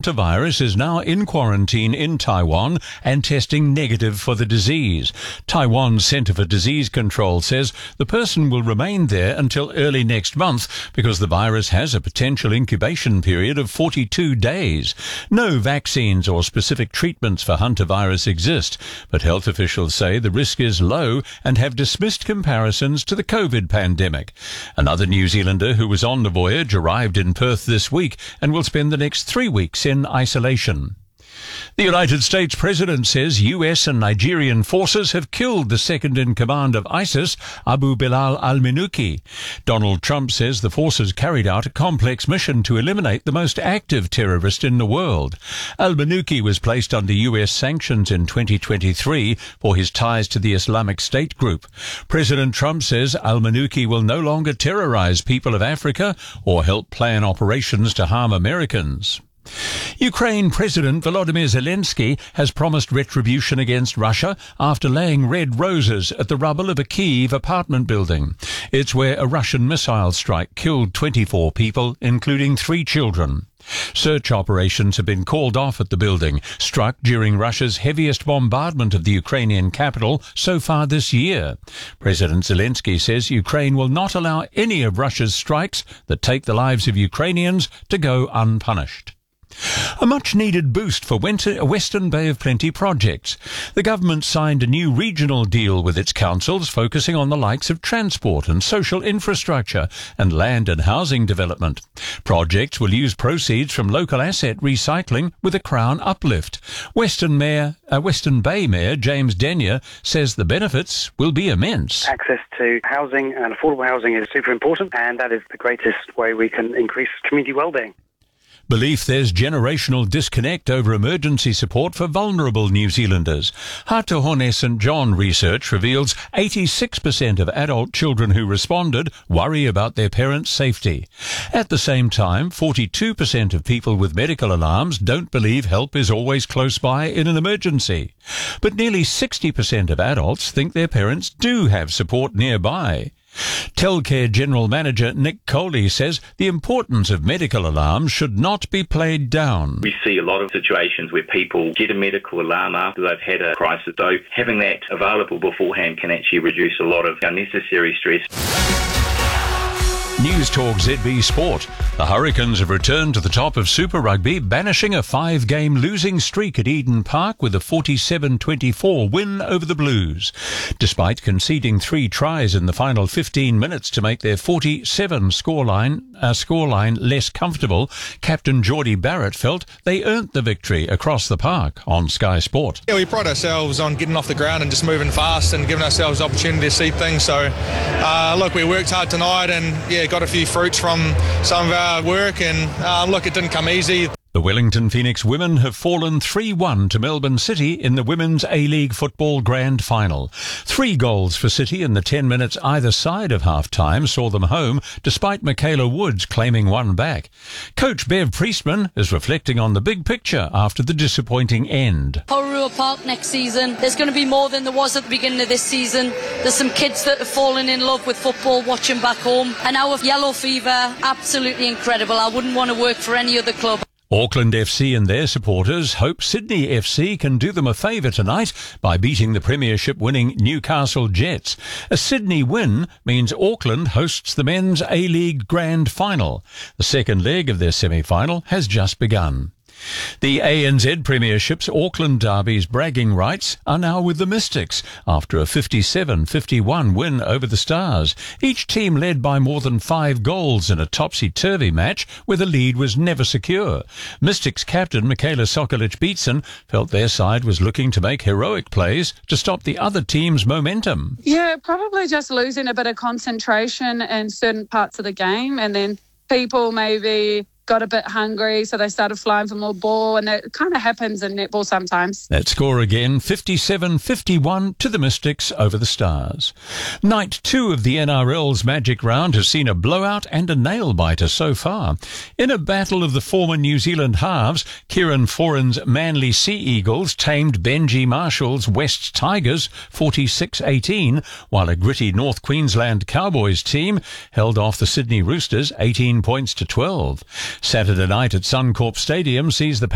hantavirus is now in quarantine in Taiwan and testing negative for the disease. Taiwan's Center for Disease Control says the person will remain there until early next month because the virus has a potential incubation period of 42 days. No vaccines or specific treatments for hantavirus exist, but health officials say the risk is low and have dismissed comparisons to the COVID pandemic. Another New Zealander who was on the voyage arrived in Perth this week and will spend the next 3 weeks in isolation. The United States President says US and Nigerian forces have killed the second-in-command of ISIS, Abu Bilal al-Minuki. Donald Trump says the forces carried out a complex mission to eliminate the most active terrorist in the world. Al-Minuki was placed under US sanctions in 2023 for his ties to the Islamic State group. President Trump says al-Minuki will no longer terrorize people of Africa or help plan operations to harm Americans. Ukraine President Volodymyr Zelensky has promised retribution against Russia after laying red roses at the rubble of a Kyiv apartment building. It's where a Russian missile strike killed 24 people, including 3 children. Search operations have been called off at the building, struck during Russia's heaviest bombardment of the Ukrainian capital so far this year. President Zelensky says Ukraine will not allow any of Russia's strikes that take the lives of Ukrainians to go unpunished. A much-needed boost for Western Bay of Plenty projects. The government signed a new regional deal with its councils focusing on the likes of transport and social infrastructure and land and housing development. Projects will use proceeds from local asset recycling with a Crown uplift. Western Bay Mayor James Denyer says the benefits will be immense. Access to housing and affordable housing is super important, and that is the greatest way we can increase community well-being. Belief there's generational disconnect over emergency support for vulnerable New Zealanders. Hātahone St John research reveals 86% of adult children who responded worry about their parents' safety. At the same time, 42% of people with medical alarms don't believe help is always close by in an emergency. But nearly 60% of adults think their parents do have support nearby. Telcare General Manager Nick Coley says the importance of medical alarms should not be played down. We see a lot of situations where people get a medical alarm after they've had a crisis, so having that available beforehand can actually reduce a lot of unnecessary stress. News Talk ZB Sport. The Hurricanes have returned to the top of Super Rugby, banishing a 5-game losing streak at Eden Park with a 47-24 win over the Blues. Despite conceding 3 tries in the final 15 minutes to make their 47 scoreline less comfortable, Captain Geordie Barrett felt they earned the victory across the park on Sky Sport. Yeah, we pride ourselves on getting off the ground and just moving fast and giving ourselves the opportunity to see things. So, look, we worked hard tonight and, got a few fruits from some of our work, and look, it didn't come easy. The Wellington Phoenix women have fallen 3-1 to Melbourne City in the Women's A-League Football Grand Final. 3 goals for City in the 10 minutes either side of half-time saw them home, despite Michaela Woods claiming one back. Coach Bev Priestman is reflecting on the big picture after the disappointing end. Porrua Park next season, there's going to be more than there was at the beginning of this season. There's some kids that have fallen in love with football watching back home. And our Yellow Fever, absolutely incredible. I wouldn't want to work for any other club. Auckland FC and their supporters hope Sydney FC can do them a favour tonight by beating the Premiership-winning Newcastle Jets. A Sydney win means Auckland hosts the Men's A-League Grand Final. The second leg of their semi-final has just begun. The ANZ Premiership's Auckland Derby's bragging rights are now with the Mystics after a 57-51 win over the Stars. Each team led by more than 5 goals in a topsy-turvy match where the lead was never secure. Mystics captain Michaela Sokolic-Beatson felt their side was looking to make heroic plays to stop the other team's momentum. Yeah, probably just losing a bit of concentration in certain parts of the game, and then people maybe got a bit hungry, so they started flying for more ball, and that kind of happens in netball sometimes. That score again, 57-51 to the Mystics over the Stars. Night 2 of the NRL's Magic Round has seen a blowout and a nail-biter so far. In a battle of the former New Zealand halves, Kieran Foran's Manly Sea Eagles tamed Benji Marshall's West Tigers 46-18, while a gritty North Queensland Cowboys team held off the Sydney Roosters 18 points to 12. Saturday night at Suncorp Stadium sees the